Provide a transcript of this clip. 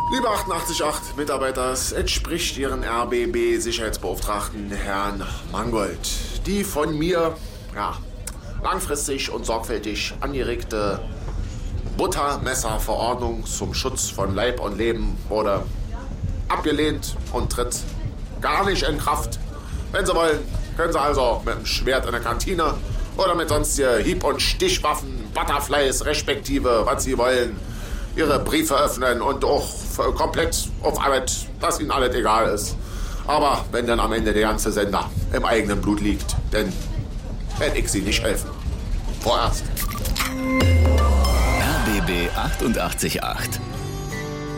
Liebe 88.8 Mitarbeiter, es entspricht Ihren RBB-Sicherheitsbeauftragten Herrn Mangold. Die von mir langfristig und sorgfältig angeregte Buttermesserverordnung zum Schutz von Leib und Leben wurde abgelehnt und tritt gar nicht in Kraft. Wenn Sie wollen, können Sie also mit dem Schwert in der Kantine oder mit sonstigen Hieb- und Stichwaffen, Butterflies, respektive, was Sie wollen, Ihre Briefe öffnen und auch komplett auf Arbeit, dass Ihnen alles egal ist. Aber wenn dann am Ende der ganze Sender im eigenen Blut liegt, dann werde ich Sie nicht helfen. Vorerst. RBB 88.8